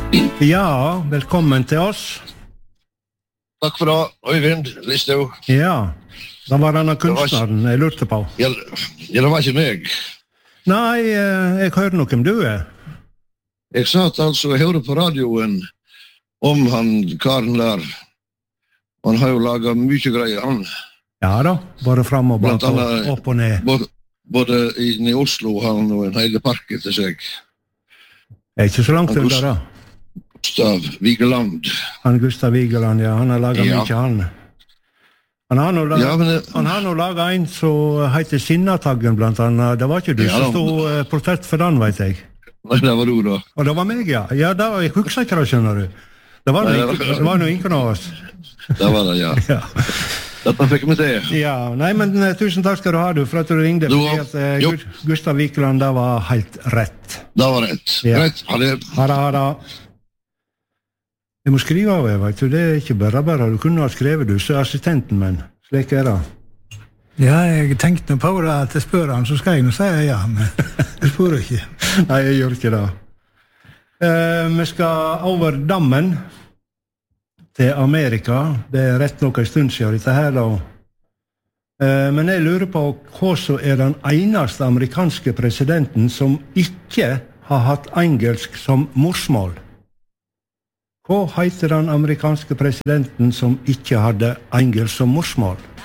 Ja, velkommen til oss. Takk for det, Øyvind Listhaug. Ja, da var denne kunstneren jeg lurte på. Ja, det var ikke meg. Nei, jeg hører noe om du er. Jeg satt altså og hørte på radioen om han karen der. Han har jo laget mye greier, han. Ja da, bare frem og bak og opp og ned. Både i Oslo har han en hele park etter seg. Det er ikke så langt under da. Gustav Vigeland. Gustav Vigeland, ja, han har laget mye han. Han har nå laget en som heter Sinnataggen blant annet. Det var ikke du som stod portrett for den, vet jeg. Nei, det var du da. Og det var meg, ja. Ja, det var jeg husker ikke det, skjønner du. Det var noe ingen av oss. Det var det, ja. Ja. Dette fikk vi til. Ja, nei, men tusen takk skal du ha, for at du ringte. Gustav Vigeland, det var helt rett. Det var rett. Ja. Rett, ha det. Ha det. Jeg må skrive av, vet du. Det er ikke bare. Du kunne ha skrevet, du, så assistenten, men slik er det. Ja, jeg tenkte på det at jeg spør han, så skal jeg nå si ja, men jeg spør ikke. Nei, jeg gjør ikke det. Vi skal over dammen til Amerika. Det er rett nok en stund siden dette her, da. Men jeg lurer på hva som er den eneste amerikanske presidenten som ikke har hatt engelsk som morsmål. Hva heter den amerikanske presidenten som ikke hadde engelsk som morsmål?